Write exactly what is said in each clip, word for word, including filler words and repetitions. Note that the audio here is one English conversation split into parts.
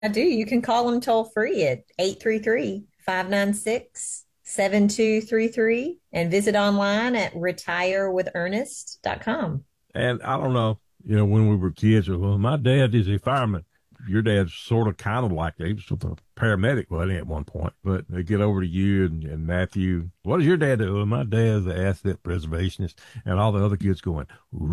I do. You can call them toll free at eight three three, five nine six, seven two three three and visit online at retire with ernest dot com. And I don't know, you know, when we were kids, well, my dad is a fireman. Your dad's sort of kind of like that. He was a paramedic, wasn't he, at one point? But they get over to you and, and Matthew. What does your dad do? Well, my dad's an asset preservationist. And all the other kids going,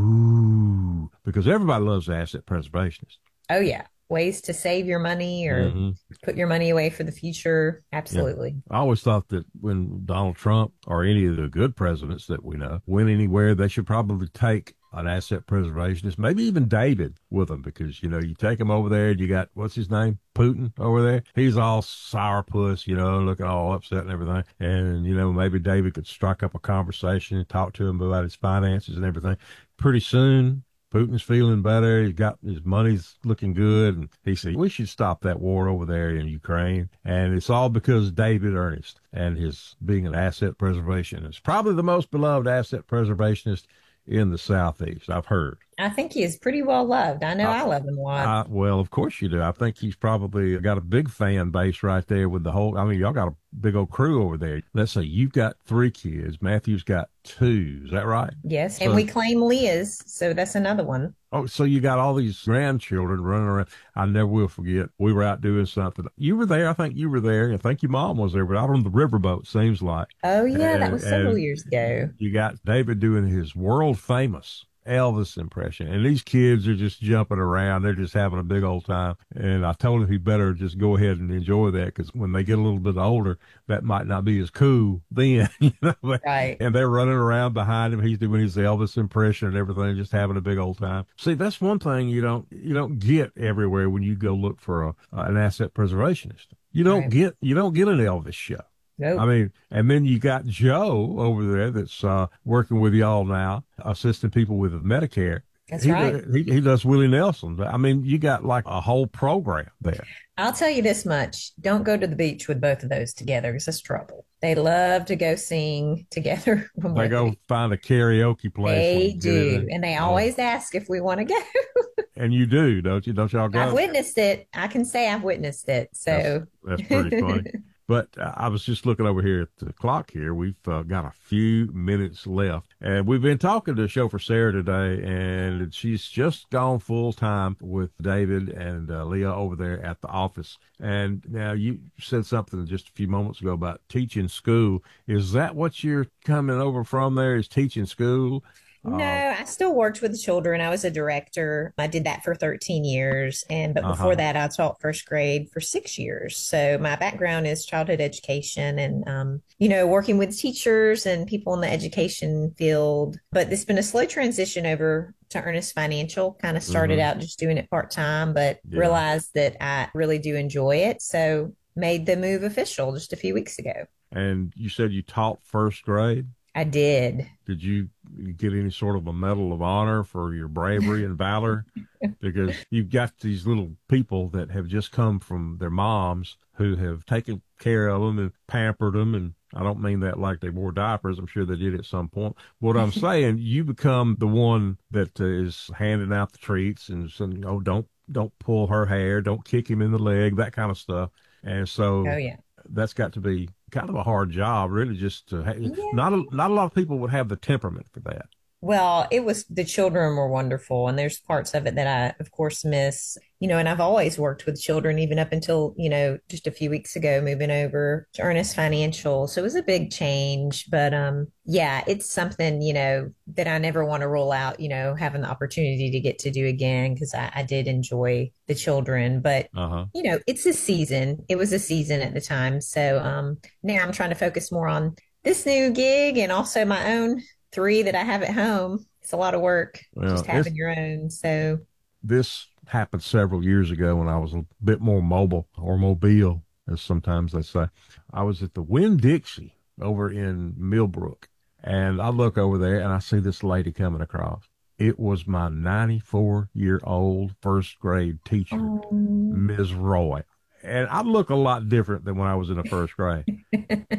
ooh, because everybody loves asset preservationists. Oh, yeah. Ways to save your money or Mm-hmm. put your money away for the future. Yeah. Absolutely. I always thought that when Donald Trump or any of the good presidents that we know went anywhere, they should probably take an asset preservationist, maybe even David with them, because, you know, you take him over there and you got, what's his name? Putin over there. He's all sourpuss, you know, looking all upset and everything. And, you know, maybe David could strike up a conversation and talk to him about his finances and everything. Pretty soon, Putin's feeling better. He's got his money's looking good. And he said, we should stop that war over there in Ukraine. And it's all because David Ernest and his being an asset preservationist, probably the most beloved asset preservationist in the Southeast, I've heard. I think he is pretty well loved. I know I, I love him a lot. I, well, of course you do. I think he's probably got a big fan base right there with the whole. I mean, y'all got a big old crew over there. Let's say you've got three kids. Matthew's got two. Is that right? Yes. And So, we claim Leah's. So that's another one. oh, so you got all these grandchildren running around. I never will forget. We were out doing something. You were there. I think you were there. I think your mom was there, but out on the riverboat, seems like. Oh, yeah. That And, was several and years ago. you got David doing his world famous Elvis impression. And these kids are just jumping around. They're just having a big old time. And I told him he better just go ahead and enjoy that, because when they get a little bit older, that might not be as cool then. You know? Right. And they're running around behind him. He's doing his Elvis impression and everything, just having a big old time. See, that's one thing you don't you don't get everywhere when you go look for a, an asset preservationist. You don't Right. get you don't get an Elvis show. I Nope. mean, and then you got Joe over there that's uh, working with y'all now, assisting people with Medicare. That's He, right. he he does Willie Nelson. I mean, you got like a whole program there. I'll tell you this much. Don't go to the beach with both of those together. It's just trouble. They love to go sing together when we're They at the go beach. find a karaoke place They and get in do. there. And they Oh, always ask if we want to go. and you do, don't you? Don't y'all I've go? witnessed it. I can say I've witnessed it. That's So, that's pretty funny. But uh, I was just looking over here at the clock here. We've uh, got a few minutes left. And we've been talking to Chauffeur Sarah today, and she's just gone full time with David and uh, Leah over there at the office. And now you said something just a few moments ago about teaching school. Is that what you're coming over from there, is teaching school? no, Uh, I still worked with the children. I was a director. I did that for thirteen years. And but before uh-huh. that, I taught first grade for six years. So my background is childhood education and um, you know, working with teachers and people in the education field. But it's been a slow transition over to Earnest Financial. Kind of started Mm-hmm. out just doing it part-time, but Yeah. realized that I really do enjoy it. So made the move official just a few weeks ago. And you said you taught first grade. I did. Did you get any sort of a medal of honor for your bravery and valor? Because you've got these little people that have just come from their moms who have taken care of them and pampered them. And I don't mean that like they wore diapers. I'm sure they did at some point. What I'm saying, you become the one that uh, is handing out the treats and saying, oh, don't, don't pull her hair, don't kick him in the leg, that kind of stuff. And Oh so yeah. that's got to be kind of a hard job, really. Just to ha- Yeah. not a, not a lot of people would have the temperament for that. Well, it was the children were wonderful, and there's parts of it that I, of course, miss. You know, and I've always worked with children, even up until, you know, just a few weeks ago, moving over to Earnest Financial. So it was a big change, but um, yeah, it's something, you know, that I never want to rule out, you know, having the opportunity to get to do again because I, I did enjoy the children. But, Uh huh. you know, it's a season. It was a season at the time. So um, now I'm trying to focus more on this new gig and also my own three that I have at home. It's a lot of work just Well, it's having your own. So, this happened several years ago when I was a bit more mobile, or mobile, as sometimes they say. I was at the Winn-Dixie over in Millbrook, and I look over there and I see this lady coming across. It was my ninety-four year old first grade teacher, um, Miss Roy. And I look a lot different than when I was in the first grade.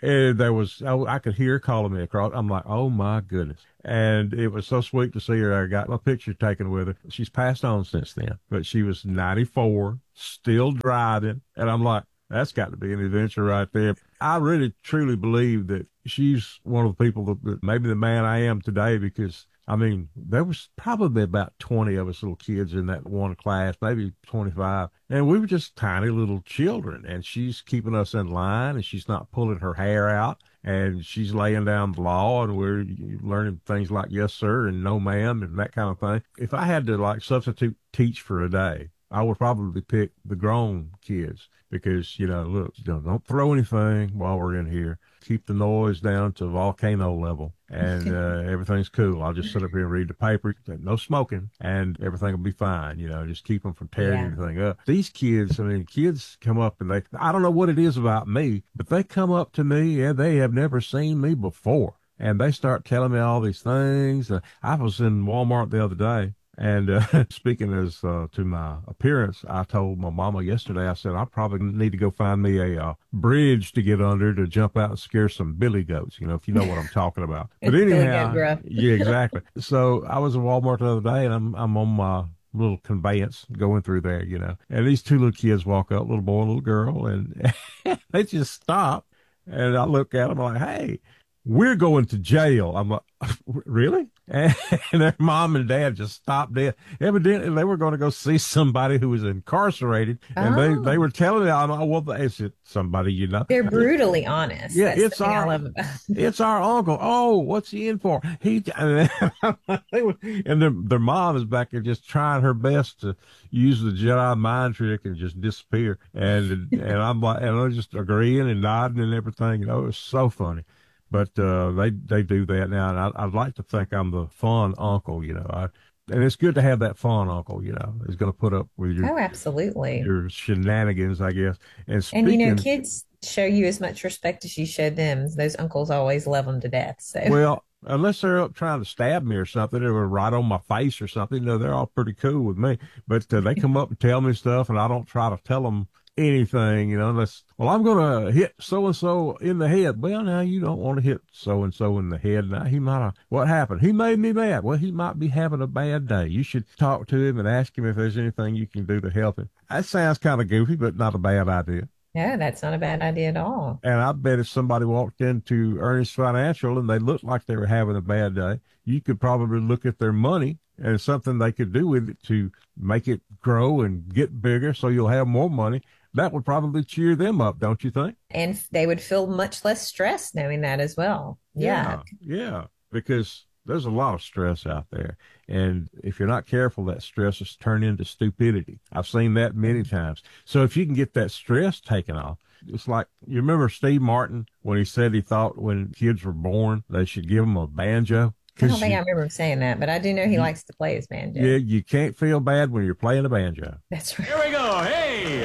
And there was, oh, I could hear her calling me across. I'm like, oh my goodness. And it was so sweet to see her. I got my picture taken with her. She's passed on since then, but she was ninety-four, still driving. And I'm like, that's got to be an adventure right there. I really truly believe that she's one of the people that, that maybe the man I am today, because I mean, there was probably about twenty of us little kids in that one class, maybe twenty-five. And we were just tiny little children. And she's keeping us in line, and she's not pulling her hair out. And she's laying down the law, and we're learning things like yes, sir, and no, ma'am, and that kind of thing. If I had to like substitute teach for a day, I would probably pick the grown kids because, you know, look, you know, don't throw anything while we're in here. Keep the noise down to volcano level, and uh, everything's cool. I'll just sit up here and read the paper. No smoking, and everything will be fine. You know, just keep them from tearing Yeah. anything up. These kids, I mean, kids come up and they, I don't know what it is about me, but they come up to me and they have never seen me before. And they start telling me all these things. Uh, I was in Walmart the other day. And uh, speaking as uh, to my appearance, I told my mama yesterday, I said, I probably need to go find me a uh, bridge to get under to jump out and scare some billy goats, you know, if you know what I'm talking about. But Billy goat anyhow, gruff. yeah, exactly. So I was in Walmart the other day, and I'm, I'm on my little conveyance going through there, you know, and these two little kids walk up, little boy and little girl, and they just stop. And I look at them like, hey, we're going to jail. I'm like, really? And their mom and dad just stopped dead. Evidently, they were going to go see somebody who was incarcerated, and they, they Oh, were telling me, I'm like, well, is it somebody you know? they're brutally honest. Yeah, That's the it's thing I our love about it. it's our uncle. Oh, what's he in for? He and they were- and their their mom is back there just trying her best to use the Jedi mind trick and just disappear. And and I'm like, and I'm just agreeing and nodding and everything. You know, it's so funny. But uh, they they do that now, and I, I'd like to think I'm the fun uncle. You know, I and it's good to have that fun uncle. You know, who's going to put up with your Oh, absolutely. your shenanigans, I guess. And And you know, speaking. kids show you as much respect as you show them. Those uncles always love them to death. So, Well, unless they're up trying to stab me or something, or right on my face or something, you know, they're all pretty cool with me. But uh, they come up and tell me stuff, and I don't try to tell them anything, you know, unless, well, I'm going to hit so and so in the head. Well, now you don't want to hit so and so in the head. Now he might have, what happened? He made me mad. Well, he might be having a bad day. You should talk to him and ask him if there's anything you can do to help him. That sounds kind of goofy, but not a bad idea. yeah, that's not a bad idea at all. And I bet if somebody walked into Ernest Financial and they looked like they were having a bad day, you could probably look at their money and something they could do with it to make it grow and get bigger so you'll have more money. That would probably cheer them up, don't you think? And they would feel much less stressed knowing that as well. Yeah. Yeah, yeah, because there's a lot of stress out there. And if you're not careful, that stress is turned into stupidity. I've seen that many times. So if you can get that stress taken off, it's like, you remember Steve Martin when he said he thought when kids were born, they should give them a banjo? I don't Because think I you, remember him saying that, but I do know he you, likes to play his banjo. yeah, you can't feel bad when you're playing a banjo. That's right. Here we go. Hey!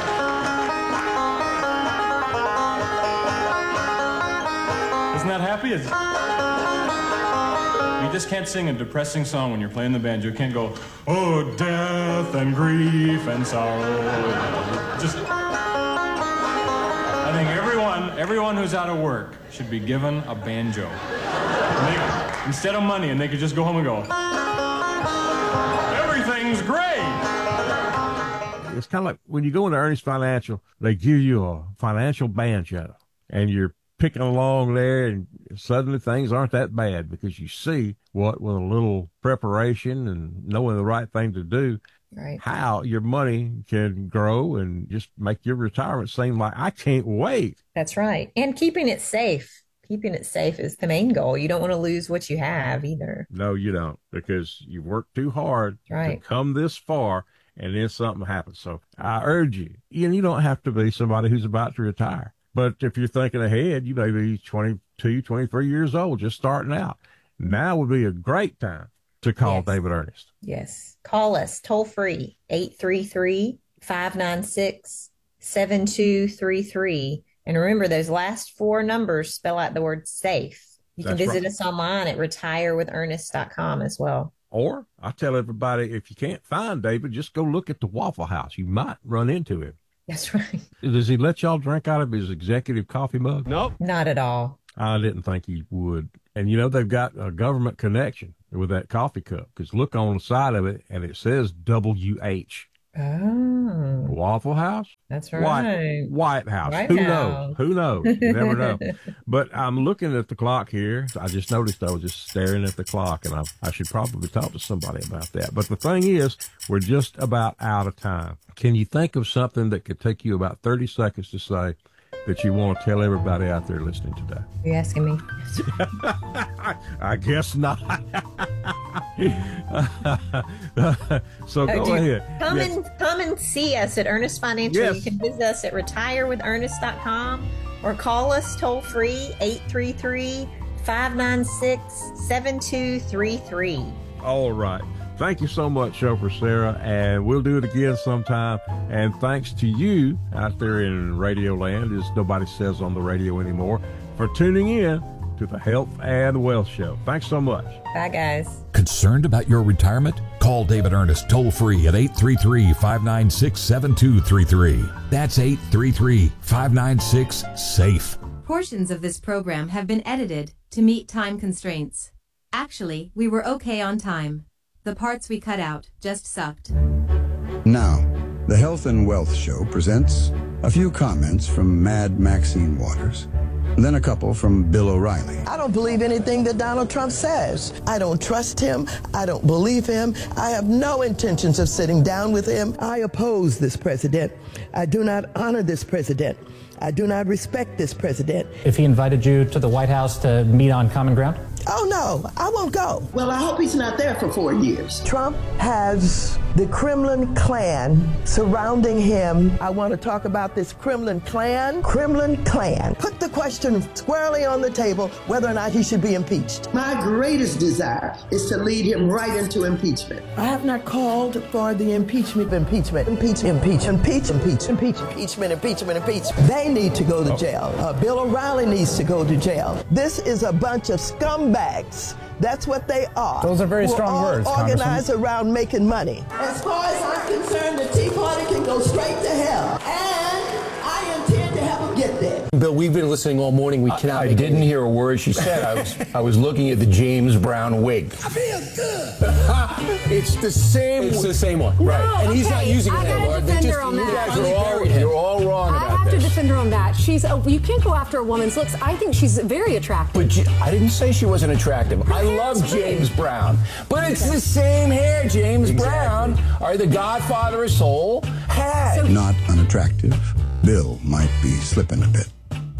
Isn't that happy? It's... You just can't sing a depressing song when you're playing the banjo. You can't go, oh, death and grief and sorrow. Just... I think everyone, everyone who's out of work should be given a banjo. And they, instead of money, and they could just go home and go, everything's great! It's kind of like when you go into Ernest Financial, they give you a financial banjo, and you're picking along there, and suddenly things aren't that bad because you see what, with a little preparation and knowing the right thing to do, Right. how your money can grow and just make your retirement seem like, I can't wait. That's right. And keeping it safe. Keeping it safe is the main goal. You don't want to lose what you have either. No, you don't, because you worked too hard Right. to come this far, and then something happens. So I urge you, you, you don't have to be somebody who's about to retire. But if you're thinking ahead, you may be twenty-two, twenty-three years old, just starting out. Now would be a great time to call Yes. David Ernest. Yes. Call us toll free, eight three three, five nine six, seven two three three. And remember, those last four numbers spell out the word safe. You can That's visit right. us online at retire with ernest dot com as well. Or I tell everybody, if you can't find David, just go look at the Waffle House. You might run into him. That's right. Does he let y'all drink out of his executive coffee mug? Nope. Not at all. I didn't think he would. And you know, they've got a government connection with that coffee cup, because look on the side of it and it says W H. Oh, Waffle House? that's White, right. White House. White Who House. knows? Who knows? You never know. But I'm looking at the clock here. I just noticed I was just staring at the clock, and I, I should probably talk to somebody about that. But the thing is, we're just about out of time. Can you think of something that could take you about thirty seconds to say that you want to tell everybody out there listening today? Are you asking me? I guess not. So Oh, go do you- ahead. Come Yes. and come and see us at Ernest Financial. Yes. You can visit us at retire with ernest dot com or call us toll free eight three three, five nine six, seven two three three. All right. Thank you so much, Chauffeur Sarah, and we'll do it again sometime. And thanks to you out there in Radio Land, as nobody says on the radio anymore, for tuning in to the Health and Wealth Show. Thanks so much. Bye, guys. Concerned about your retirement? Call David Ernest toll free at eight three three, five nine six, seven two three three. That's eight three three, five nine six, SAFE. Portions of this program have been edited to meet time constraints. Actually, we were okay on time. The parts we cut out just sucked. Now, the Health and Wealth Show presents a few comments from Mad Maxine Waters, then a couple from Bill O'Reilly. I don't believe anything that Donald Trump says. I don't trust him. I don't believe him. I have no intentions of sitting down with him. I oppose this president. I do not honor this president. I do not respect this president. If he invited you to the White House to meet on common ground? Oh, no, I won't go. Well, I hope he's not there for four years. Trump has the Kremlin clan surrounding him. I want to talk about this Kremlin clan. Kremlin clan. Put the question squarely on the table whether or not he should be impeached. My greatest desire is to lead him right into impeachment. I have not called for the impeachment, impeachment, impeach, impeach, impeach, impeach, impeach, impeachment, impeachment, impeachment. They need to go to jail. Uh, Bill O'Reilly needs to go to jail. This is a bunch of scumbags. That's what they are. Those are very We're strong all words, organized around making money. As far as I'm concerned, the Tea Party can go straight to hell. And I intend to have them get there. Bill, we've been listening all morning. We cannot. I, I didn't hear a word she said. I was I was looking at the James Brown wig. I feel good. It's the same. It's the same one, right? No, And he's okay, not using I it gotta anymore. They defend just, her on you that. guys are all you're all wrong I about have this. to defend her on that. She's uh, you can't go after a woman's looks. I think she's very attractive. But J- I didn't say she wasn't attractive. I love James Brown, but it's the same hair James Brown, or the Godfather of Soul, had. So- Not unattractive. Bill might be slipping a bit.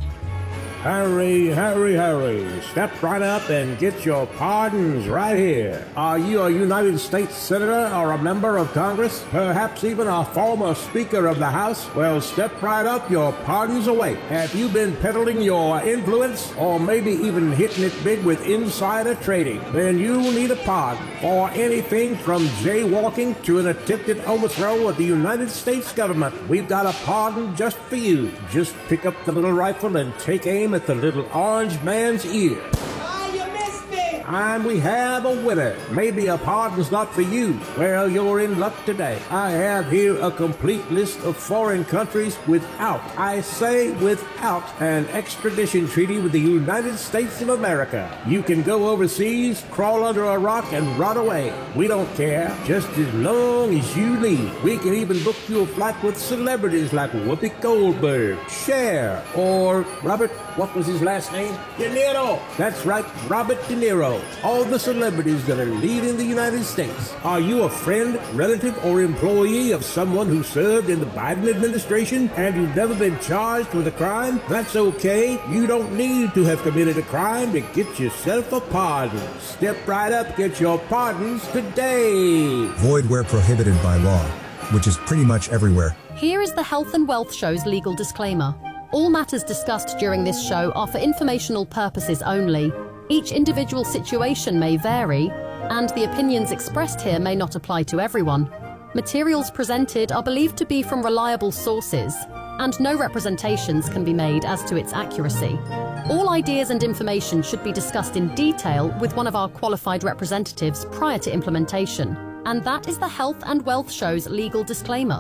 Hurry, hurry, hurry. Step right up and get your pardons right here. Are you a United States Senator or a member of Congress? Perhaps even a former Speaker of the House? Well, step right up, your pardons await. Have you been peddling your influence or maybe even hitting it big with insider trading? Then you need a pardon for anything from jaywalking to an attempted overthrow of the United States government. We've got a pardon just for you. Just pick up the little rifle and take aim at the little orange man's ear. Oh, you missed me. And we have a winner. Maybe a pardon's not for you. Well, you're in luck today. I have here a complete list of foreign countries without, I say without, an extradition treaty with the United States of America. You can go overseas, crawl under a rock, and rot away. We don't care, just as long as you leave. We can even book you a flight with celebrities like Whoopi Goldberg, Cher, or Robert, what was his last name? De Niro. That's right, Robert De Niro. All the celebrities that are leaving the United States. Are you a friend, relative, or employee of someone who served in the Biden administration and you've never been charged with a crime? That's okay. You don't need to have committed a crime to get yourself a pardon. Step right up, get your pardons today. Void where prohibited by law, which is pretty much everywhere. Here is the Health and Wealth Show's legal disclaimer. All matters discussed during this show are for informational purposes only. Each individual situation may vary, and the opinions expressed here may not apply to everyone. Materials presented are believed to be from reliable sources, and no representations can be made as to its accuracy. All ideas and information should be discussed in detail with one of our qualified representatives prior to implementation, and that is the Health and Wealth Show's legal disclaimer.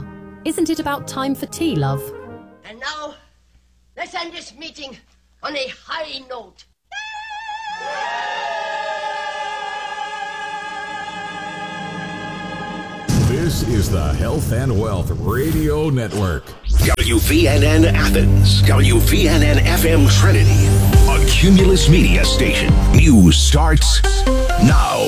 Isn't it about time for tea, love? And now, let's end this meeting on a high note. This is the Health and Wealth Radio Network. W V N N Athens, W V N N F M Trinity, a Cumulus Media station. News starts now.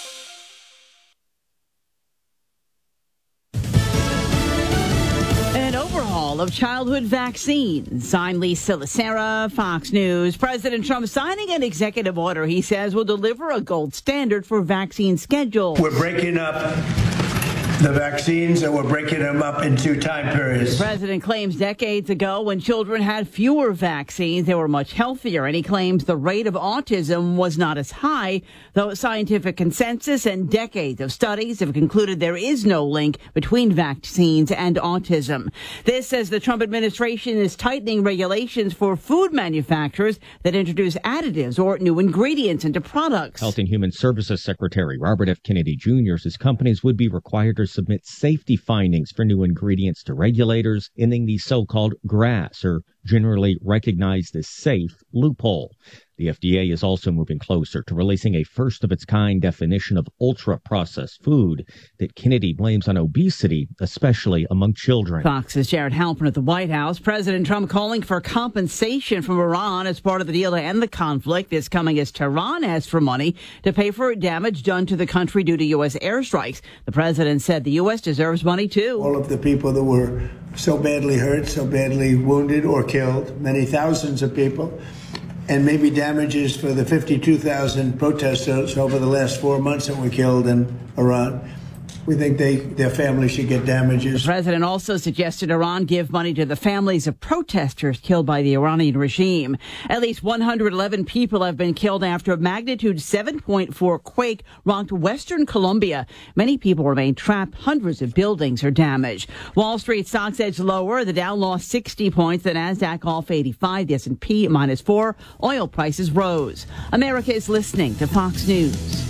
An overhaul of childhood vaccines. I'm Lisa Lacera, Fox News. President Trump signing an executive order he says will deliver a gold standard for vaccine schedule. We're breaking up the vaccines, and we're breaking them up into time periods. The president claims decades ago when children had fewer vaccines, they were much healthier, and he claims the rate of autism was not as high, though scientific consensus and decades of studies have concluded there is no link between vaccines and autism. This says the Trump administration is tightening regulations for food manufacturers that introduce additives or new ingredients into products. Health and Human Services Secretary Robert F. Kennedy Junior says companies would be required to submit safety findings for new ingredients to regulators, ending the so-called GRAS, or generally recognized as safe, loophole. The F D A is also moving closer to releasing a first-of-its-kind definition of ultra-processed food that Kennedy blames on obesity, especially among children. Fox's Jared Halpern at the White House. President Trump calling for compensation from Iran as part of the deal to end the conflict. This coming as Tehran asked for money to pay for damage done to the country due to U S airstrikes. The president said the U S deserves money, too. All of the people that were so badly hurt, so badly wounded or killed, many thousands of people, and maybe damages for the fifty-two thousand protesters over the last four months that were killed in Iran. We think they, their families should get damages. The president also suggested Iran give money to the families of protesters killed by the Iranian regime. At least one hundred eleven people have been killed after a magnitude seven point four quake rocked western Colombia. Many people remain trapped. Hundreds of buildings are damaged. Wall Street stocks edged lower. The Dow lost sixty points. The Nasdaq off eighty-five. The S and P minus four. Oil prices rose. America is listening to Fox News.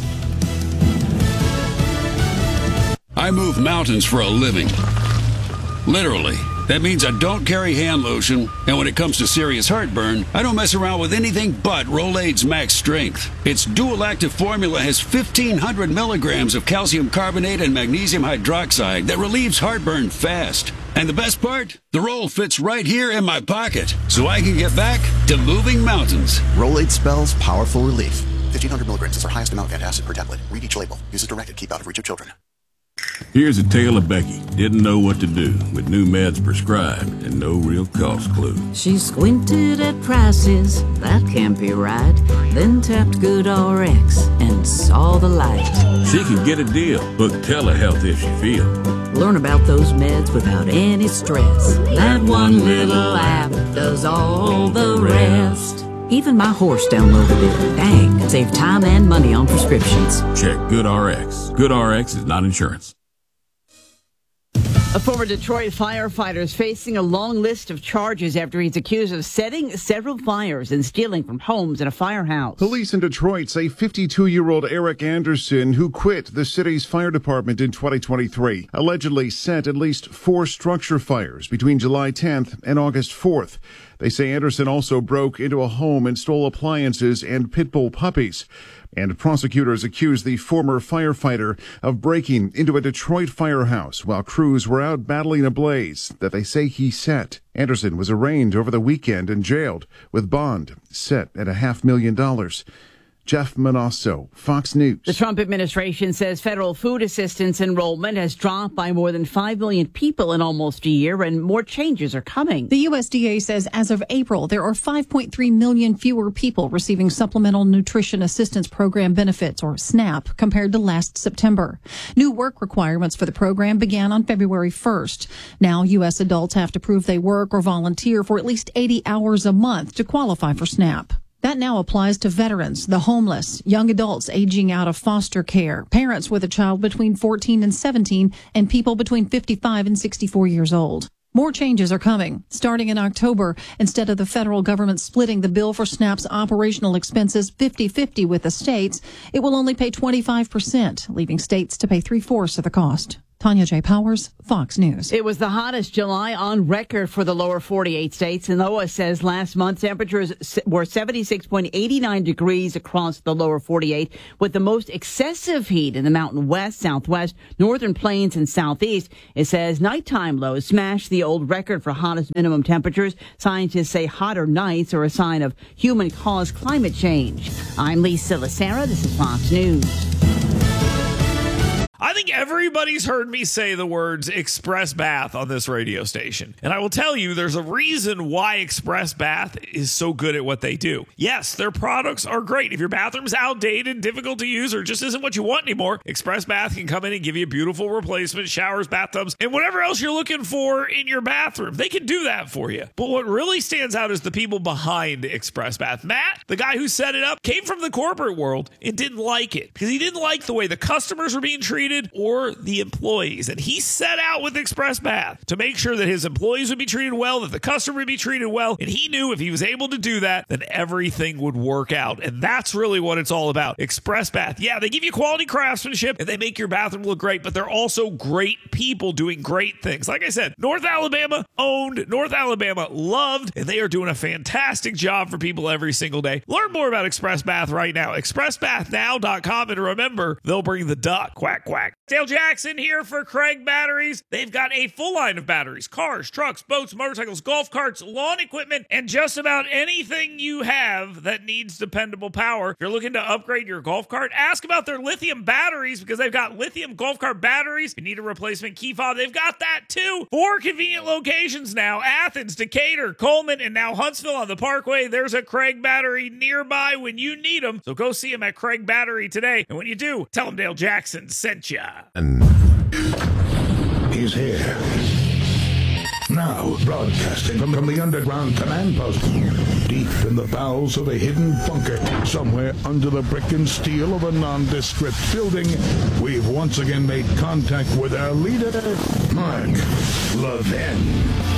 I move mountains for a living. Literally. That means I don't carry hand lotion, and when it comes to serious heartburn, I don't mess around with anything but Rolaids Max Strength. Its dual-active formula has fifteen hundred milligrams of calcium carbonate and magnesium hydroxide that relieves heartburn fast. And the best part? The roll fits right here in my pocket, so I can get back to moving mountains. Rolaids spells powerful relief. fifteen hundred milligrams is our highest amount of antacid per tablet. Read each label. Use as directed. Keep out of reach of children. Here's a tale of Becky. Didn't know what to do with new meds prescribed and no real cost clue. She squinted at prices, that can't be right. Then tapped GoodRx and saw the light. She can get a deal. Book telehealth if she feel. Learn about those meds without any stress. That one little app does all the rest. Even my horse downloaded it. Dang, save time and money on prescriptions. Check GoodRx. GoodRx is not insurance. A former Detroit firefighter is facing a long list of charges after he's accused of setting several fires and stealing from homes in a firehouse. Police in Detroit say fifty-two-year-old Eric Anderson, who quit the city's fire department in twenty twenty-three, allegedly set at least four structure fires between July tenth and August fourth. They say Anderson also broke into a home and stole appliances and pit bull puppies. And prosecutors accused the former firefighter of breaking into a Detroit firehouse while crews were out battling a blaze that they say he set. Anderson was arraigned over the weekend and jailed with bond set at a half million dollars. Jeff Manasso, Fox News. The Trump administration says federal food assistance enrollment has dropped by more than five million people in almost a year, and more changes are coming. The U S D A says as of April, there are five point three million fewer people receiving Supplemental Nutrition Assistance Program benefits, or SNAP, compared to last September. New work requirements for the program began on February first. Now, U S adults have to prove they work or volunteer for at least eighty hours a month to qualify for SNAP. That now applies to veterans, the homeless, young adults aging out of foster care, parents with a child between fourteen and seventeen, and people between fifty-five and sixty-four years old. More changes are coming. Starting in October, instead of the federal government splitting the bill for SNAP's operational expenses fifty-fifty with the states, it will only pay twenty-five percent, leaving states to pay three-fourths of the cost. Tanya J. Powers, Fox News. It was the hottest July on record for the lower forty-eight states. And NOAA says last month temperatures were seventy-six point eight nine degrees across the lower forty-eight, with the most excessive heat in the Mountain West, Southwest, Northern Plains, and Southeast. It says nighttime lows smashed the old record for hottest minimum temperatures. Scientists say hotter nights are a sign of human-caused climate change. I'm Lisa Lacera. This is Fox News. I think everybody's heard me say the words Express Bath on this radio station. And I will tell you, there's a reason why Express Bath is so good at what they do. Yes, their products are great. If your bathroom's outdated, difficult to use, or just isn't what you want anymore, Express Bath can come in and give you beautiful replacement showers, bathtubs, and whatever else you're looking for in your bathroom. They can do that for you. But what really stands out is the people behind Express Bath. Matt, the guy who set it up, came from the corporate world and didn't like it because he didn't like the way the customers were being treated or the employees. And he set out with Express Bath to make sure that his employees would be treated well, that the customer would be treated well. And he knew if he was able to do that, then everything would work out. And that's really what it's all about. Express Bath. Yeah, they give you quality craftsmanship and they make your bathroom look great, but they're also great people doing great things. Like I said, North Alabama owned, North Alabama loved, and they are doing a fantastic job for people every single day. Learn more about Express Bath right now. express bath now dot com. And remember, they'll bring the duck. Quack, quack. Dale Jackson here for Craig Batteries. They've got a full line of batteries, cars, trucks, boats, motorcycles, golf carts, lawn equipment, and just about anything you have that needs dependable power. If you're looking to upgrade your golf cart, ask about their lithium batteries because they've got lithium golf cart batteries. If you need a replacement key fob, they've got that too. Four convenient locations now: Athens, Decatur, Coleman, and now Huntsville on the Parkway. There's a Craig Battery nearby when you need them. So go see them at Craig Battery today. And when you do, tell them Dale Jackson sent you. And he's here. Now, broadcasting from, from the underground command post, deep in the bowels of a hidden bunker, somewhere under the brick and steel of a nondescript building, we've once again made contact with our leader, Mark Levin.